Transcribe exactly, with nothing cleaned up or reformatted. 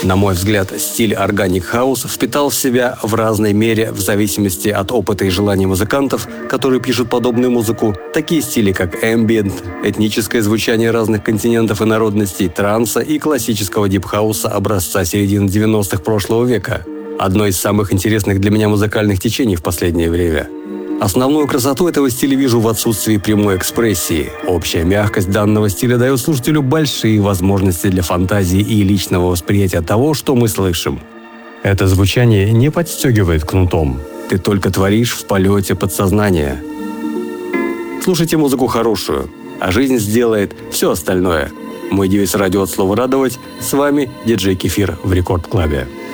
На мой взгляд, стиль Organic House впитал в себя в разной мере в зависимости от опыта и желаний музыкантов, которые пишут подобную музыку, такие стили, как ambient, этническое звучание разных континентов и народностей, транса и классического дипхауса образца середины девяностых прошлого века. Одно из самых интересных для меня музыкальных течений в последнее время. Основную красоту этого стиля вижу в отсутствии прямой экспрессии. Общая мягкость данного стиля дает слушателю большие возможности для фантазии и личного восприятия того, что мы слышим. Это звучание не подстегивает кнутом. Ты только творишь в полете подсознания. Слушайте музыку хорошую, а жизнь сделает все остальное. Мой девиз радио от слова «радовать». С вами диджей Кефир в Рекорд Клабе.